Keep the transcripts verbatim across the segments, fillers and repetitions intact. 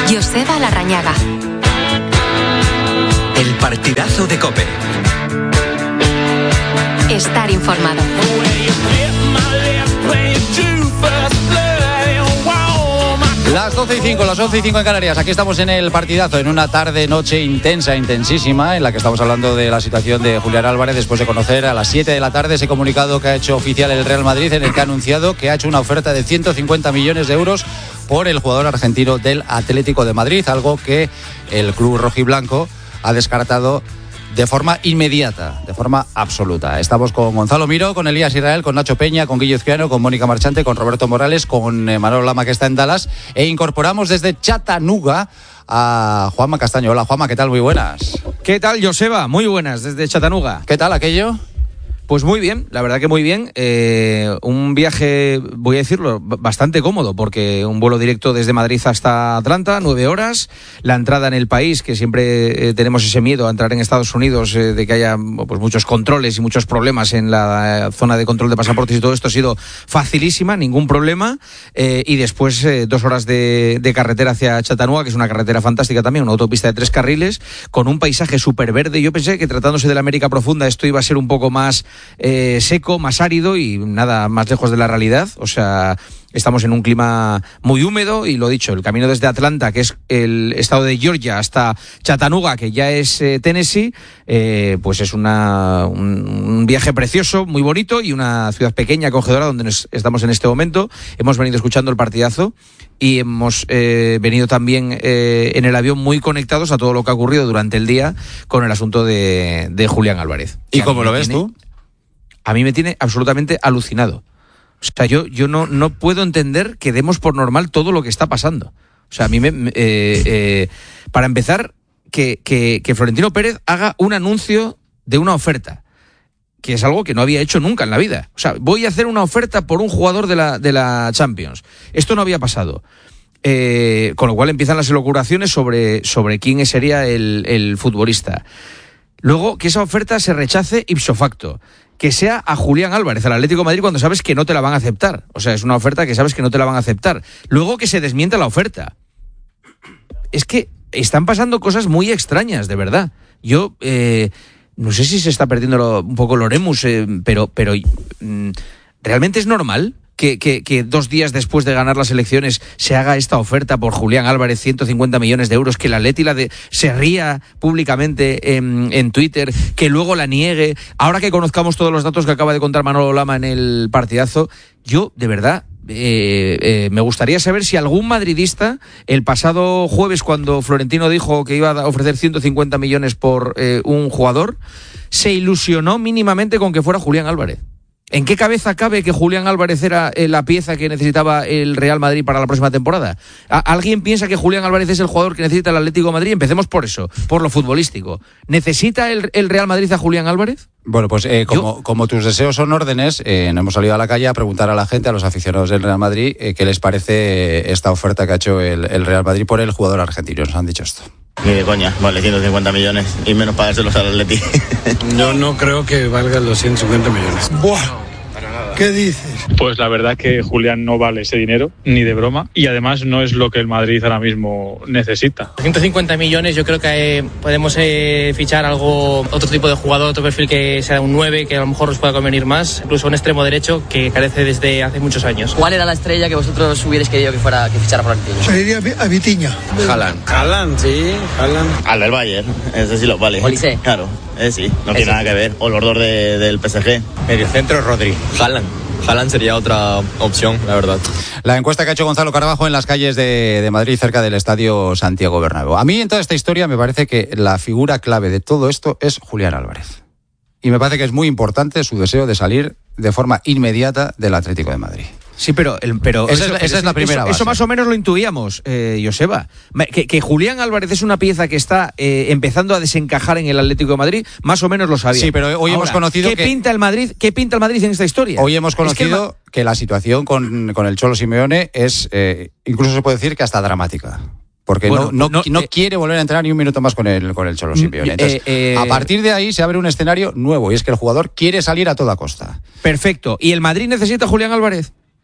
Joseba Larrañaga. El partidazo de COPE. Estar informado. Las doce y cinco, las once y cinco en Canarias. Aquí estamos en el partidazo, en una tarde, noche intensa, intensísima, en la que estamos hablando de la situación de Julián Álvarez después de conocer a las siete de la tarde ese comunicado que ha hecho oficial el Real Madrid, en el que ha anunciado que ha hecho una oferta de ciento cincuenta millones de euros por el jugador argentino del Atlético de Madrid, algo que el club rojiblanco ha descartado de forma inmediata, de forma absoluta. Estamos con Gonzalo Miró, con Elías Israel, con Nacho Peña, con Guillo Izquiano, con Mónica Marchante, con Roberto Morales, con eh, Manolo Lama, que está en Dallas, e incorporamos desde Chattanooga a Juanma Castaño. Hola Juanma, ¿qué tal? Muy buenas. ¿Qué tal, Joseba? Muy buenas, desde Chattanooga. ¿Qué tal aquello? Pues muy bien, la verdad que muy bien. Eh, un viaje, voy a decirlo, bastante cómodo, porque un vuelo directo desde Madrid hasta Atlanta, nueve horas. La entrada en el país, que siempre eh, tenemos ese miedo a entrar en Estados Unidos, eh, de que haya pues muchos controles y muchos problemas en la eh, zona de control de pasaportes y todo esto, ha sido facilísima, ningún problema. Eh, y después eh, dos horas de, de carretera hacia Chattanooga, que es una carretera fantástica también, una autopista de tres carriles, con un paisaje súper verde. Yo pensé que tratándose de la América profunda esto iba a ser un poco más Eh, seco, más árido y nada más lejos de la realidad. O sea, estamos en un clima muy húmedo y lo dicho, el camino desde Atlanta, que es el estado de Georgia, hasta Chattanooga, que ya es eh, Tennessee, eh, pues es una, un, un viaje precioso, muy bonito, y una ciudad pequeña, acogedora, donde nos estamos en este momento. Hemos venido escuchando el partidazo y hemos eh, venido también eh, en el avión muy conectados a todo lo que ha ocurrido durante el día con el asunto de, de Julián Álvarez. ¿Y cómo lo ves tú? A mí me tiene absolutamente alucinado. O sea, yo, yo no, no puedo entender que demos por normal todo lo que está pasando. O sea, a mí me... Eh, eh, para empezar, que, que, que Florentino Pérez haga un anuncio de una oferta, que es algo que no había hecho nunca en la vida. O sea, voy a hacer una oferta por un jugador de la, de la Champions. Esto no había pasado. Eh, con lo cual empiezan las elucubraciones sobre, sobre quién sería el, el futbolista. Luego, que esa oferta se rechace ipso facto. Que sea a Julián Álvarez, al Atlético de Madrid, cuando sabes que no te la van a aceptar. O sea, es una oferta que sabes que no te la van a aceptar. Luego, que se desmienta la oferta. Es que están pasando cosas muy extrañas, de verdad. Yo eh, no sé si se está perdiendo lo, un poco Loremus, eh, pero, pero mm, ¿realmente es normal que, que, que dos días después de ganar las elecciones se haga esta oferta por Julián Álvarez, ciento cincuenta millones de euros, que la Atleti la de, se ría públicamente en, en Twitter, que luego la niegue? Ahora que conozcamos todos los datos que acaba de contar Manolo Lama en el partidazo, yo, de verdad, eh, eh, me gustaría saber si algún madridista, el pasado jueves, cuando Florentino dijo que iba a ofrecer ciento cincuenta millones por eh, un jugador, se ilusionó mínimamente con que fuera Julián Álvarez. ¿En qué cabeza cabe que Julián Álvarez era la pieza que necesitaba el Real Madrid para la próxima temporada? ¿Alguien piensa que Julián Álvarez es el jugador que necesita el Atlético de Madrid? Empecemos por eso, por lo futbolístico. ¿Necesita el, el Real Madrid a Julián Álvarez? Bueno, pues eh, como, como tus deseos son órdenes, eh, nos hemos salido a la calle a preguntar a la gente, a los aficionados del Real Madrid, eh, qué les parece esta oferta que ha hecho el, el Real Madrid por el jugador argentino. Nos han dicho esto. Ni de coña, vale ciento cincuenta millones y menos pagárselos al Atleti. Yo no creo que valgan los ciento cincuenta millones. ¡Buah! ¿Qué dices? Pues la verdad que Julián no vale ese dinero, ni de broma, y además no es lo que el Madrid ahora mismo necesita. ciento cincuenta millones, yo creo que eh, podemos eh, fichar algo, otro tipo de jugador, otro perfil que sea un nueve, que a lo mejor nos pueda convenir más, incluso un extremo derecho que carece desde hace muchos años. ¿Cuál era la estrella que vosotros hubierais querido que fuera que fichara por Argentina? Se iría a Vitinha. Haaland. Haaland, sí, Haaland. Al del Bayern, ese sí lo vale. Olise. Claro, ese sí, no ese tiene nada sí. que ver. O los dos de, del P S G. Medio centro, Rodri. Haaland. Haaland sería otra opción, la verdad. La encuesta que ha hecho Gonzalo Carbajo en las calles de, de Madrid, cerca del Estadio Santiago Bernabéu. A mí, en toda esta historia, me parece que la figura clave de todo esto es Julián Álvarez. Y me parece que es muy importante su deseo de salir de forma inmediata del Atlético de Madrid. Sí, pero, el, pero esa, eso, es, esa es la primera eso, base. Eso más o menos lo intuíamos, eh, Joseba. Que, que Julián Álvarez es una pieza que está eh, empezando a desencajar en el Atlético de Madrid, más o menos lo sabía. Sí, pero hoy Ahora, hemos conocido ¿qué que... pinta el Madrid? ¿Qué pinta el Madrid en esta historia? Hoy hemos conocido es que, el... que la situación con, con el Cholo Simeone es, eh, incluso se puede decir que hasta dramática. Porque bueno, no, no, no, no eh, quiere volver a entrenar ni un minuto más con el, con el Cholo Simeone. Entonces, eh, eh, a partir de ahí se abre un escenario nuevo, y es que el jugador quiere salir a toda costa. Perfecto. ¿Y el Madrid necesita a Julián Álvarez?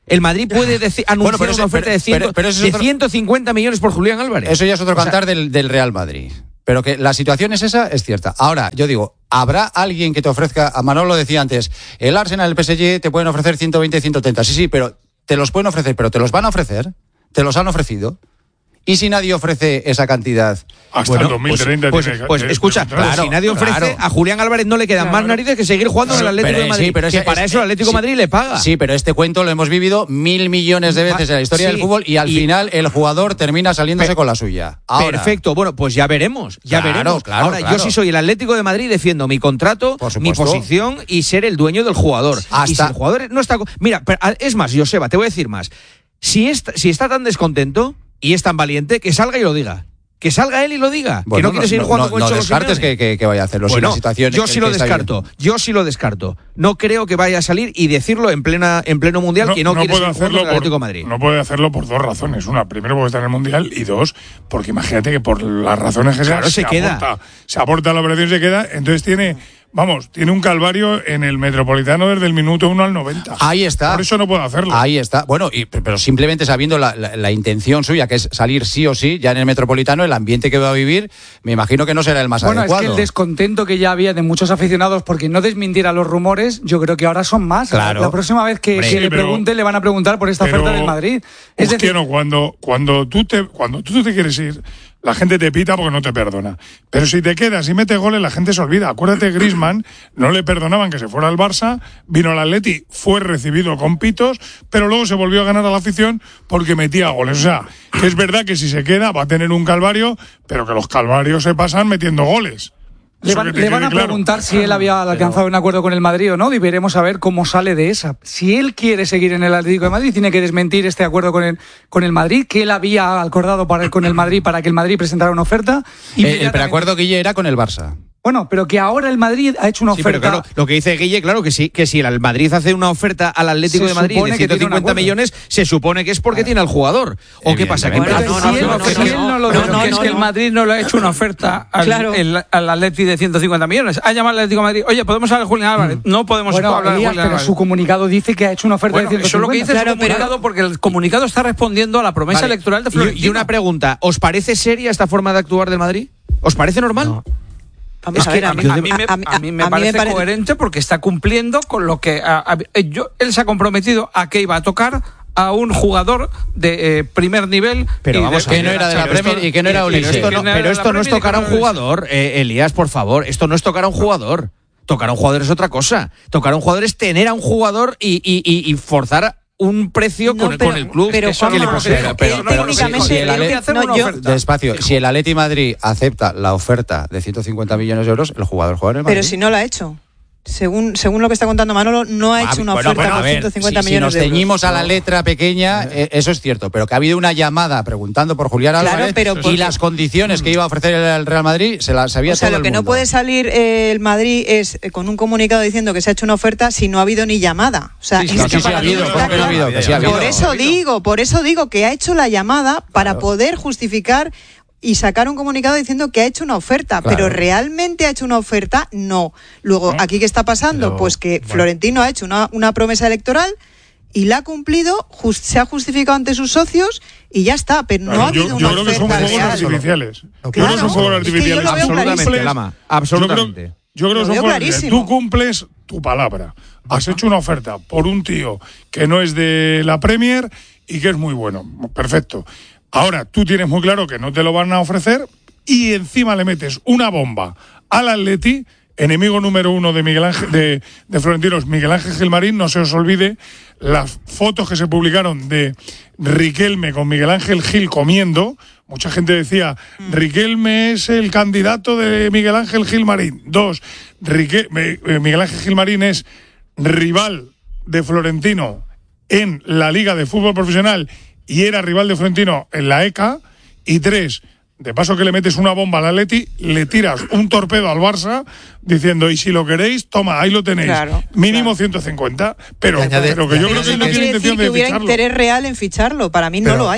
El Madrid puede decir, anunciar bueno, una oferta pero, de, cien, pero, pero de otro, ciento cincuenta millones por Julián Álvarez. Eso ya es otro o sea, cantar del, del Real Madrid. Pero que la situación es esa, es cierta. Ahora, yo digo, ¿habrá alguien que te ofrezca? A Manolo lo decía antes, el Arsenal, el P S G te pueden ofrecer ciento veinte, ciento treinta. Sí, sí, pero te los pueden ofrecer, pero te los van a ofrecer, te los han ofrecido. ¿Y si nadie ofrece esa cantidad? Hasta bueno, el dos mil treinta pues, tiene pues, que, pues escucha, claro, pues si nadie ofrece, claro. a Julián Álvarez no le quedan claro. más narices que seguir jugando Claro, en el Atlético pero, de Madrid, sí, pero que ese, para es, eso el Atlético de sí, Madrid le paga. Sí, pero este cuento lo hemos vivido mil millones de veces en la historia sí, del fútbol y al y, final el jugador termina saliéndose per, con la suya. Ahora, perfecto, bueno, pues ya veremos, ya claro, veremos. Claro, Ahora, claro. yo si soy el Atlético de Madrid defiendo mi contrato, mi posición y ser el dueño del jugador. Hasta... Y si el jugador no está... Mira, es más, Joseba, te voy a decir más. Si está, si está tan descontento y es tan valiente, que salga y lo diga. Que salga él y lo diga. Bueno, que no quiere seguir no, jugando no, con no Cholo descartes que, que, que vaya a hacerlo. Bueno, si la situación yo sí lo descarto. Yo sí lo descarto. No creo que vaya a salir y decirlo en plena en pleno mundial no, que no, no quiere seguir jugando hacerlo con el Atlético de Madrid. No puede hacerlo por dos razones. Una, primero porque está en el mundial y dos, porque imagínate que por las razones que claro, sean, se, se queda. Aporta, se aporta la operación y se queda. Entonces tiene... Vamos, tiene un calvario en el Metropolitano desde el minuto uno al noventa. Ahí está. Por eso no puede hacerlo. Ahí está. Bueno, y, pero simplemente sabiendo la, la, la intención suya, que es salir sí o sí, ya en el Metropolitano, el ambiente que va a vivir, me imagino que no será el más bueno, adecuado. Bueno, es que el descontento que ya había de muchos aficionados porque no desmintiera los rumores, yo creo que ahora son más. Claro. La próxima vez que, Hombre, que sí, le pero, pregunte, le van a preguntar por esta pero, oferta del Madrid. Es hostia, decir, no, cuando, cuando, tú te, cuando tú te quieres ir, la gente te pita porque no te perdona. Pero si te quedas y metes goles, la gente se olvida. Acuérdate, Griezmann, no le perdonaban que se fuera al Barça, vino al Atleti, fue recibido con pitos, pero luego se volvió a ganar a la afición porque metía goles. O sea, que es verdad que si se queda va a tener un calvario, pero que los calvarios se pasan metiendo goles. Le van, le van a claro. preguntar si él había alcanzado un acuerdo con el Madrid o no, y veremos a ver cómo sale de esa. Si él quiere seguir en el Atlético de Madrid, tiene que desmentir este acuerdo con el, con el Madrid, que él había acordado para, con el Madrid para que el Madrid presentara una oferta. Y el, el preacuerdo, Guille, era con el Barça. Bueno, pero que ahora el Madrid ha hecho una sí, oferta. Pero claro, lo que dice Guille, claro que sí, que si el Madrid hace una oferta al Atlético de Madrid de ciento cincuenta millones, se supone que es porque tiene al jugador. ¿O qué pasa? Bueno, no, no, no, no, si él no lo no, no, es que el Madrid no le ha hecho una oferta al, claro. el, al Atlético de ciento cincuenta millones. Ha llamado al Atlético de Madrid, oye, ¿podemos hablar de Julián Álvarez? Mm. No podemos bueno, hablar Elías, de Julián pero Álvarez. Su comunicado dice que ha hecho una oferta bueno, de ciento cincuenta. Eso es lo que dice claro, su comunicado, pero... porque el comunicado está respondiendo a la promesa vale. electoral de Florentino. Y una pregunta, ¿os parece seria esta forma de actuar del Madrid? ¿Os parece normal? No. Es que a mí, a mí me, a mí me parece pare... coherente porque está cumpliendo con lo que a, a, yo, él se ha comprometido a que iba a tocar a un jugador de eh, primer nivel. Pero y vamos, de, que no era de la Premier y que no era Ulises. Pero esto no, pero esto no es tocar a un jugador, eh, Elías, por favor. Esto no es tocar a un jugador. Tocar a un jugador es otra cosa. Tocar a un jugador es tener a un jugador y, y, y, y forzar un precio no, con, pero, con el club pero que le posee. Pero, pero, pero si, si el Atleti, no, yo, despacio, si el Atleti Madrid acepta la oferta de ciento cincuenta millones de euros, el jugador juega en el Madrid. Pero si no la ha hecho. Según, según lo que está contando Manolo, no ha hecho una bueno, oferta por de ciento cincuenta si, millones si nos de euros. ceñimos a la letra pequeña, eh, eso es cierto, pero que ha habido una llamada preguntando por Julián Álvarez claro, pero y las condiciones que iba a ofrecer el Real Madrid se las sabía o sea, todo lo que el mundo. no puede salir eh, el Madrid es eh, con un comunicado diciendo que se ha hecho una oferta si no ha habido ni llamada. O sea, sí, sí, no, sí, sí ha habido, ¿cómo que no ha habido? Que sí ha habido. Por eso digo, por eso digo que ha hecho la llamada para claro. poder justificar y sacar un comunicado diciendo que ha hecho una oferta, claro. pero ¿realmente ha hecho una oferta? No. Luego, ¿aquí qué está pasando? Pero, pues que bueno. Florentino ha hecho una, una promesa electoral y la ha cumplido, just, se ha justificado ante sus socios y ya está, pero claro, no ha yo, habido yo una creo que son oferta fuegos real. artificiales. No, claro, yo creo que son fuegos artificiales. Es que yo absolutamente, Lama, absolutamente. Yo creo, yo creo que son fuegos artificiales. Tú cumples tu palabra. Has hecho una oferta por un tío que no es de la Premier y que es muy bueno. Perfecto. Ahora, tú tienes muy claro que no te lo van a ofrecer y encima le metes una bomba al Atleti, enemigo número uno de Miguel Ángel, de, de Florentino, es Miguel Ángel Gilmarín. No se os olvide las fotos que se publicaron de Riquelme con Miguel Ángel Gil comiendo. Mucha gente decía, Riquelme es el candidato de Miguel Ángel Gilmarín. Dos, Riquelme, Miguel Ángel Gilmarín es rival de Florentino en la Liga de Fútbol Profesional y era rival de Florentino en la E C A. Y tres, de paso que le metes una bomba al Atleti, le tiras un torpedo al Barça diciendo, y si lo queréis, toma, ahí lo tenéis. Claro, mínimo claro. ciento cincuenta. Pero, añade, pero que yo creo que no tiene intención de que hubiera ficharlo. interés real en ficharlo. Para mí pero, no lo hay.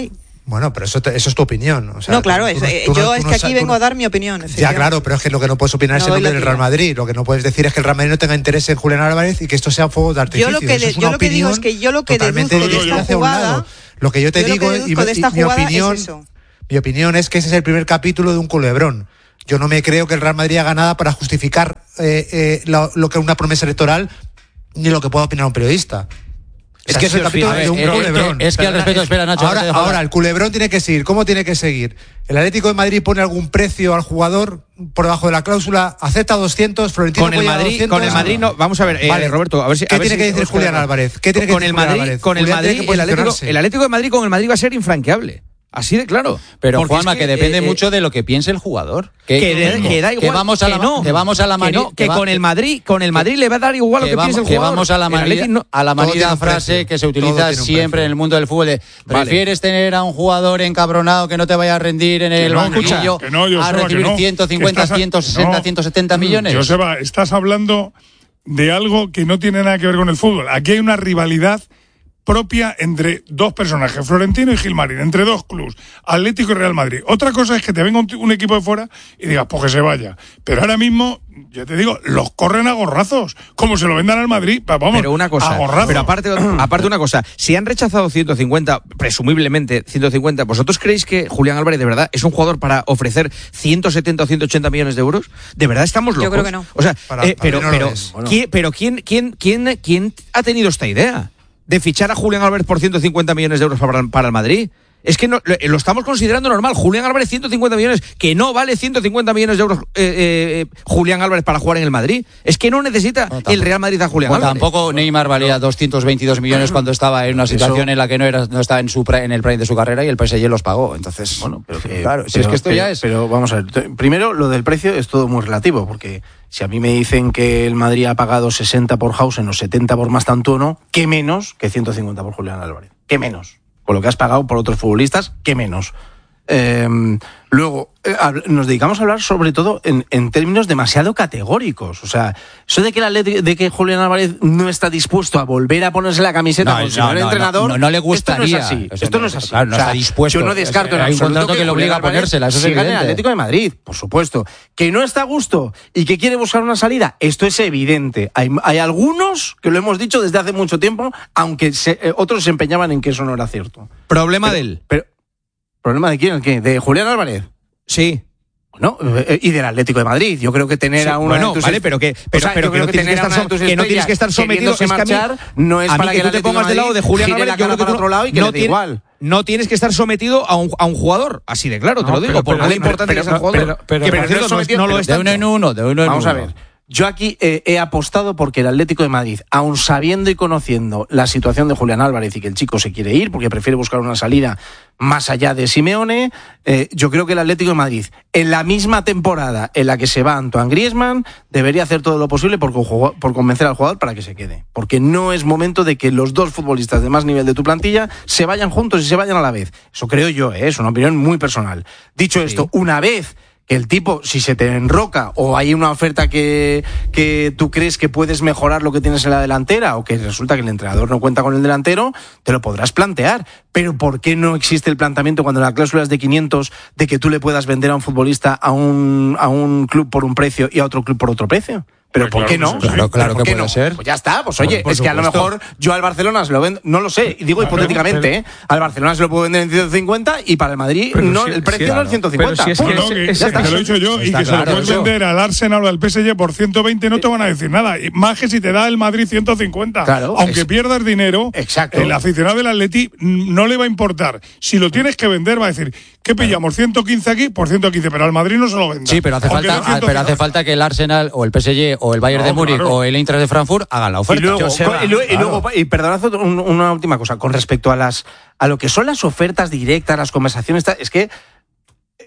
Bueno, pero eso, te, eso es tu opinión. O sea, no, claro, tú, tú, es, tú, yo tú, es tú que no, aquí vengo no, a dar mi opinión. Ya, claro, pero es que lo que no puedes opinar no es el nombre del Real Madrid. Lo que no puedes decir es que el Real Madrid no tenga interés en Julián Álvarez y que esto sea fuego de artificio. Yo lo que, eso es yo lo que digo es que yo lo que deduzco de esta jugada... Lo que yo te yo digo lo que deduzco y, de esta y mi opinión, es eso. mi opinión es que ese es el primer capítulo de un culebrón. Yo no me creo que el Real Madrid haga nada para justificar eh, eh, lo, lo que es una promesa electoral ni lo que pueda opinar un periodista. Es que es el capítulo de un culebrón. Es que al respecto, espera, Nacho. Ahora, ahora, el culebrón tiene que seguir. ¿Cómo tiene que seguir? ¿El Atlético de Madrid pone algún precio al jugador por debajo de la cláusula? ¿Acepta doscientos? ¿Florentino con el Madrid, doscientos? Con el Madrid no. Vamos a ver, eh, vale. Roberto, a ver si. ¿Qué a ver tiene si, que decir Julián Álvarez? ¿Qué tiene que con decir el Madrid, Álvarez? Con el Madrid, el Atlético, el Atlético de Madrid con el Madrid va a ser infranqueable. Así de claro. Pero porque Juanma, es que, que depende eh, mucho de lo que piense el jugador. Que, que, de, que da igual. Que vamos a la, que no, que vamos a la manía. Que, no, que, que con el Madrid, con el Madrid le va a dar igual que lo que vamos, piense el que jugador. vamos a la manía, no, a la manida frase que se utiliza siempre en el mundo del fútbol de prefieres vale. tener a un jugador encabronado que no te vaya a rendir en el no, banquillo que no, que no, a recibir no, ciento cincuenta, estás, ciento sesenta, no, ciento setenta millones. Joseba, estás hablando de algo que no tiene nada que ver con el fútbol. Aquí hay una rivalidad propia entre dos personajes, Florentino y Gilmarín, entre dos clubes, Atlético y Real Madrid. Otra cosa es que te venga un, un equipo de fuera y digas, pues que se vaya. Pero ahora mismo, ya te digo, los corren a gorrazos, como se lo vendan al Madrid, vamos, pero una cosa, a gorrazos. Pero aparte, aparte una cosa, si han rechazado ciento cincuenta, presumiblemente ciento cincuenta, ¿vosotros creéis que Julián Álvarez de verdad es un jugador para ofrecer ciento setenta o ciento ochenta millones de euros? ¿De verdad estamos locos? Yo creo que no. O sea, para, eh, para pero, no pero, bueno. ¿quién, pero ¿quién, quién, quién, quién ha tenido esta idea de fichar a Julián Álvarez por ciento cincuenta millones de euros para, para el Madrid? Es que no, lo, lo estamos considerando normal. Julián Álvarez, ciento cincuenta millones, que no vale ciento cincuenta millones de euros eh, eh, Julián Álvarez para jugar en el Madrid. Es que no necesita no, el Real Madrid a Julián bueno, Álvarez. Tampoco Neymar valía doscientos veintidós millones cuando estaba en una situación Eso. en la que no era no estaba en, su, en el prime de su carrera y el P S G los pagó. Entonces, bueno, pero que, claro, pero, si es que esto pero, ya es... Pero vamos a ver, primero lo del precio es todo muy relativo, porque si a mí me dicen que el Madrid ha pagado sesenta por Hausen o setenta por Mastantuono, ¿qué menos que ciento cincuenta por Julián Álvarez? ¿Qué menos? Con lo que has pagado por otros futbolistas, ¿qué menos? Eh, luego, eh, nos dedicamos a hablar sobre todo en, en términos demasiado categóricos. O sea, eso de que, la, de que Julián Álvarez no está dispuesto a volver a ponerse la camiseta no, con su no, no, entrenador, no, no, no le gustaría. Esto no es así. Eso esto no, no es así. Claro, no o sea, está dispuesto. Yo no descarto en Hay un absoluto contrato que, que le obliga a ponérsela. Eso es siga en el evidente. Atlético de Madrid, por supuesto. Que no está a gusto y que quiere buscar una salida, esto es evidente. Hay, hay algunos que lo hemos dicho desde hace mucho tiempo, aunque se, eh, otros se empeñaban en que eso no era cierto. Problema pero, de él. Pero, ¿problema de quién? ¿Qué? ¿De Julián Álvarez? Sí. Bueno, eh, y del Atlético de Madrid. Yo creo que tener sí, a una bueno, de tus vale, pero que pero, o sea, pero que, no que, tienes que, estar, que no tienes que estar sometido es que a mí, no es a mí para que, que tú te pongas del lado de Julián Álvarez, yo creo que para otro lado y que no le tiene, igual. No tienes que estar sometido a un, a un jugador, así de claro, no, te lo digo, pero, por pero, muy importante pero, que sea el jugador. Pero, pero, que pero, por cierto, no, no, no lo es de uno en uno, de uno en Vamos uno. a ver. Yo aquí eh, he apostado porque el Atlético de Madrid, aun sabiendo y conociendo la situación de Julián Álvarez y que el chico se quiere ir porque prefiere buscar una salida más allá de Simeone, eh, yo creo que el Atlético de Madrid, en la misma temporada en la que se va Antoine Griezmann, debería hacer todo lo posible por, por convencer al jugador para que se quede. Porque no es momento de que los dos futbolistas de más nivel de tu plantilla se vayan juntos y se vayan a la vez. Eso creo yo, ¿eh? Es una opinión muy personal. Dicho sí. esto, una vez que el tipo, si se te enroca o hay una oferta que, que tú crees que puedes mejorar lo que tienes en la delantera o que resulta que el entrenador no cuenta con el delantero, te lo podrás plantear. Pero ¿por qué no existe el planteamiento cuando la cláusula es de quinientos de que tú le puedas vender a un futbolista a un, a un club por un precio y a otro club por otro precio? ¿Pero por qué no? Claro, claro que puede no? ser. Pues ya está, pues oye, por, por es que a lo mejor yo al Barcelona se lo vendo, no lo sé, digo claro, hipotéticamente, pero, ¿eh? Al Barcelona se lo puedo vender en ciento cincuenta y para el Madrid no, si, el precio si, no es ciento cincuenta. Si es que no, que, ese, te lo he dicho yo, y que claro, se lo puedes eso. vender al Arsenal o al P S G por ciento veinte, no te van a decir nada. Más que si te da el Madrid ciento cincuenta. Claro, aunque es, pierdas dinero, exacto. El aficionado del Atleti no le va a importar. Si lo tienes que vender, va a decir, ¿qué pillamos? ciento quince aquí por ciento quince, pero al Madrid no se lo venda. Sí, pero hace, falta, no pero hace falta que el Arsenal o el P S G o el Bayern no, de Múnich claro. o el Eintracht de Frankfurt hagan la oferta. Y luego, y luego, y, luego y perdonad un, una última cosa, con respecto a las a lo que son las ofertas directas, las conversaciones, es que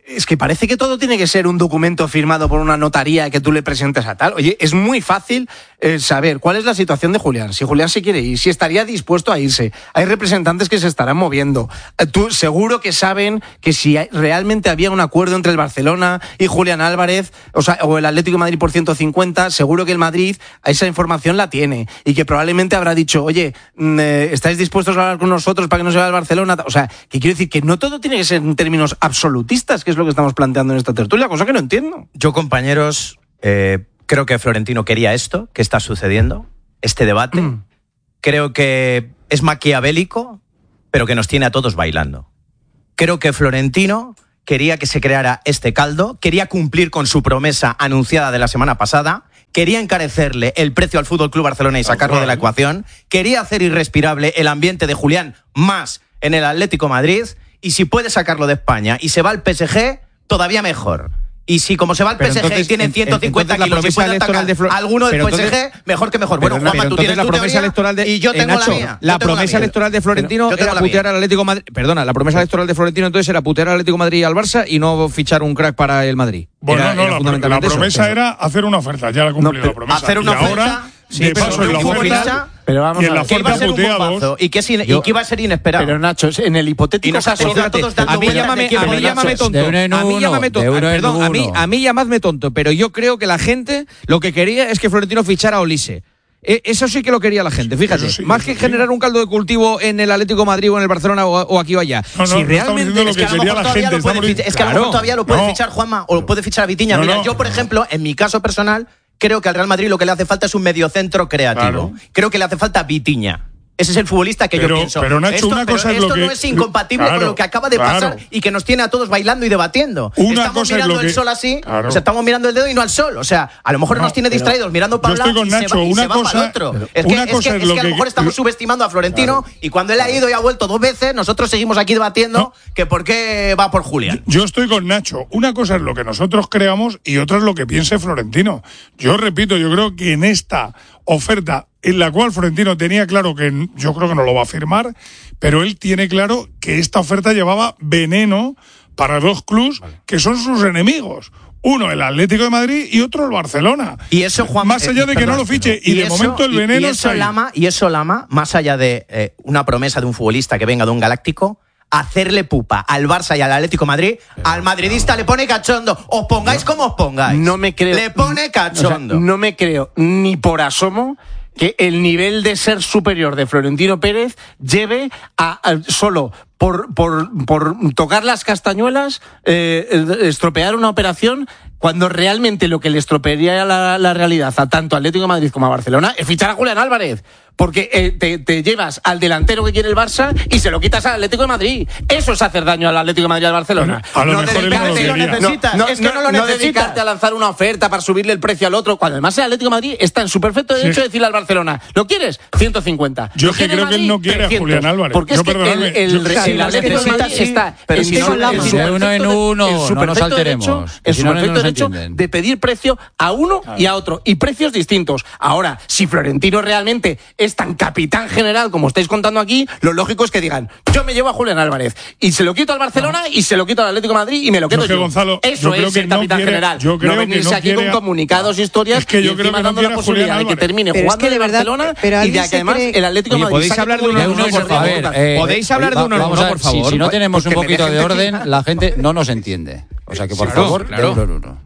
es que parece que todo tiene que ser un documento firmado por una notaría que tú le presentes a tal. Oye, es muy fácil eh, saber cuál es la situación de Julián, si Julián se quiere ir, si estaría dispuesto a irse. Hay representantes que se estarán moviendo. Eh, tú seguro que saben que si hay, realmente había un acuerdo entre el Barcelona y Julián Álvarez, o sea, o el Atlético de Madrid por ciento cincuenta, seguro que el Madrid esa información la tiene y que probablemente habrá dicho, oye, eh, ¿estáis dispuestos a hablar con nosotros para que no se vaya al Barcelona? O sea, que quiero decir que no todo tiene que ser en términos absolutistas, que es lo que estamos planteando en esta tertulia, cosa que no entiendo. Yo, compañeros, eh, creo que Florentino quería esto, que está sucediendo, este debate. Mm. Creo que es maquiavélico, pero que nos tiene a todos bailando. Creo que Florentino quería que se creara este caldo, quería cumplir con su promesa anunciada de la semana pasada, quería encarecerle el precio al F C Barcelona y sacarlo de la ecuación, quería hacer irrespirable el ambiente de Julián más en el Atlético de Madrid, y si puede sacarlo de España y se va al P S G, todavía mejor. Y si como se va al P S G entonces, y tiene ciento cincuenta en, kilos y puede atacar de Flor... a alguno del P S G, entonces, mejor que mejor. Bueno, Juanma, tú tienes la tu promesa teoría electoral de, y yo tengo Nacho, la mía. La promesa la electoral de Florentino era putear al Atlético de Madrid. Perdona, la promesa electoral de Florentino entonces era putear al Atlético de Madrid y al Barça y no fichar un crack para el Madrid. Bueno, era, no, era la, la promesa eso, era hacer una oferta, ya la cumplió no, la promesa. Hacer una y oferta. Ahora, Sí, de paso en la oferta, pero vamos y en la a ver, oferta puteados. Y que, sin, y que iba a ser inesperado. Pero Nacho, en el hipotético y nos caso caso, a todos dando a mí llámame, a mí llámame tonto. A mí llámame tonto. Perdón, a mí, a mí llamadme tonto, pero yo creo que la gente lo que quería es que Florentino fichara a Olise. Eso sí que lo quería la gente, fíjate. Sí, más que generar un caldo de cultivo en el Atlético de Madrid o en el Barcelona o, o aquí o allá. No, no, si no realmente lo es que a lo mejor todavía lo puede fichar, es que a lo mejor todavía lo puede fichar Juanma o lo puede fichar a Vitinha. Mira, yo por ejemplo, en mi caso personal, creo que al Real Madrid lo que le hace falta es un mediocentro creativo. Claro. Creo que le hace falta Vitinha. Ese es el futbolista que pero, yo pienso. Pero Nacho, esto, una cosa pero es lo esto que, no es incompatible claro, con lo que acaba de claro. pasar y que nos tiene a todos bailando y debatiendo. Una estamos cosa mirando es lo que, el sol así, claro. o sea, estamos mirando el dedo y no al sol. O sea, a lo mejor no, nos tiene distraídos mirando para un lado y, Nacho, se va, y una se va cosa, para el otro. Es que, es que, es que a lo mejor estamos subestimando a Florentino claro. y cuando él ha ido y ha vuelto dos veces, nosotros seguimos aquí debatiendo no. que por qué va por Julián. Yo, yo estoy con Nacho. Una cosa es lo que nosotros creamos y otra es lo que piense Florentino. Yo repito, yo creo que en esta oferta en la cual Florentino tenía claro que yo creo que no lo va a firmar, pero él tiene claro que esta oferta llevaba veneno para dos clubes vale. que son sus enemigos. Uno el Atlético de Madrid y otro el Barcelona. Y eso, Juan, más allá de que perdón, no lo fiche y, y de eso, momento el veneno y, y eso está ahí. Lama, y eso Lama, más allá de eh, una promesa de un futbolista que venga de un galáctico, hacerle pupa al Barça y al Atlético de Madrid, pero, al madridista no. le pone cachondo. Os pongáis no. como os pongáis. No me creo. Le pone cachondo. O sea, no me creo ni por asomo que el nivel de ser superior de Florentino Pérez lleve a, a solo por, por, por tocar las castañuelas, eh, estropear una operación, cuando realmente lo que le estropearía la, la realidad a tanto Atlético de Madrid como a Barcelona es fichar a Julián Álvarez. Porque eh, te, te llevas al delantero que quiere el Barça y se lo quitas al Atlético de Madrid. Eso es hacer daño al Atlético de Madrid y al Barcelona. Bueno, a lo no mejor él no lo quería. necesitas. No, no, es que no, no lo necesitas. No dedicarte a lanzar una oferta para subirle el precio al otro. Cuando además el Atlético de Madrid está en su perfecto derecho sí. de decirle al Barcelona, ¿lo quieres? ciento cincuenta. Yo que creo Madrid? que él no quiere a Julián Álvarez. Porque es que el, el, el, el Atlético de Madrid está pero si en uno en uno, no nos alteremos. En su perfecto derecho de pedir precio a uno y a otro. Y precios distintos. Ahora, si Florentino realmente es tan capitán general como estáis contando aquí, lo lógico es que digan, yo me llevo a Julián Álvarez y se lo quito al Barcelona no. y se lo quito al Atlético de Madrid y me lo quedo yo. yo. Gonzalo, Eso yo es ser no capitán quiere, general. Yo creo no venirse que no aquí con comunicados, historias es que yo y creo encima que no dando la posibilidad de que termine pero jugando es que de Barcelona pero y de que además cree... el Atlético de Oye, Madrid podéis hablar de uno en uno, por favor. Podéis hablar de uno en uno, por favor. Si no tenemos un poquito de orden, la gente no nos entiende. O sea que por favor, de uno en uno.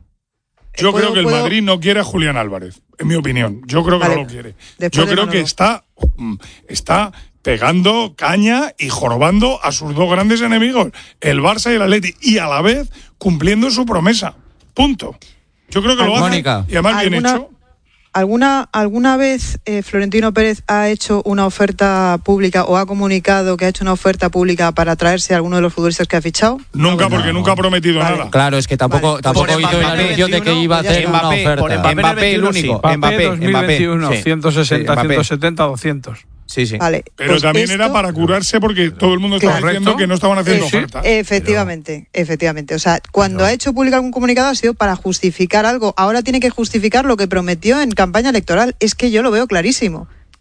Yo creo que el Madrid no quiere a Julián Álvarez, en mi opinión. Yo creo que vale. no lo quiere. Después Yo creo que está, está pegando caña y jorobando a sus dos grandes enemigos, el Barça y el Atleti, y a la vez cumpliendo su promesa. Punto. Yo creo que lo hace y además bien hecho. ¿Alguna, ¿Alguna vez eh, Florentino Pérez ha hecho una oferta pública o ha comunicado que ha hecho una oferta pública para traerse a alguno de los futbolistas que ha fichado? Nunca, porque no. nunca ha prometido vale. nada. Claro, es que tampoco, vale. tampoco hizo el anuncio de que iba a hacer Mbappé, una oferta. Por Mbappé, Mbappé el único. Mbappé, Mbappé dos mil veintiuno, Mbappé. ciento sesenta, sí, ciento setenta, doscientos. Sí, sí. Vale, pero pues también esto... era para curarse porque todo el mundo estaba claro. diciendo que no estaban haciendo sí, oferta. Efectivamente, pero... efectivamente. O sea, cuando pero... ha hecho público algún comunicado ha sido para justificar algo. Ahora tiene que justificar lo que prometió en campaña electoral. Es que yo lo veo clarísimo.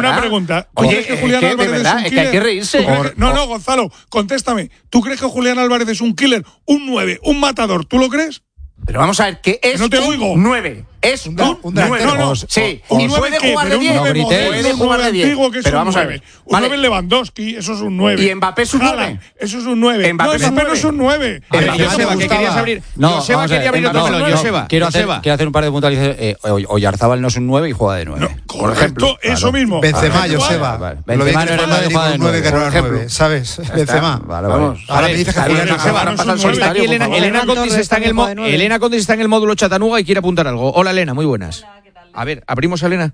Una pregunta. ¿Tú Oye, crees que Julián que, Álvarez verdad, es un es que hay killer? que reírse. Que, no, no, Gonzalo, contéstame. ¿Tú crees que Julián Álvarez es un killer, un nueve, un matador? ¿Tú lo crees? Pero vamos a ver, ¿qué es no te un oigo. nueve? Es un, un, un nueve. No, no, sí, un y puede jugar de diez. Puede jugar de diez. Antiguo, que es pero un vamos nueve. a ver. Un nueve en Lewandowski, eso es un nueve. ¿Y Mbappé es un nueve? Eso es un nueve. Mbappé no, Mbappé no es un nueve. A ver, Joseba, que querías abrir. No, Joseba quería abrir otro melón. Joseba, quiero hacer, quiero hacer un par de puntualizaciones. Eh, Oyarzábal no es un nueve y juega de nueve. No, por ejemplo, eso mismo. Benzema, Joseba. Vale. Benzema no era nueve, juega de nueve. Que no era nueve, ¿sabes? Benzema. Vale, vale. Ahora me dices que Está aquí Elena, Elena Condis está en el Elena Condis está en el módulo Chattanooga y quiere apuntar algo. Hola Elena, muy buenas. A ver, abrimos a Elena.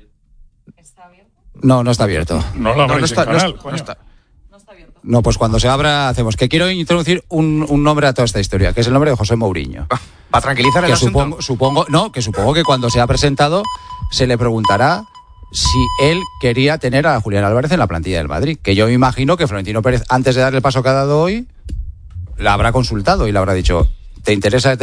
No, no está abierto. No lo abráis no está, en canal, no, está, coño. no está. No, pues cuando se abra hacemos. Que quiero introducir un, un nombre a toda esta historia, que es el nombre de José Mourinho. Para tranquilizar el que asunto. supongo, supongo, no, que supongo que cuando sea presentado se le preguntará si él quería tener a Julián Álvarez en la plantilla del Madrid. Que yo me imagino que Florentino Pérez, antes de darle el paso que ha dado hoy, la habrá consultado y le habrá dicho, ¿te interesa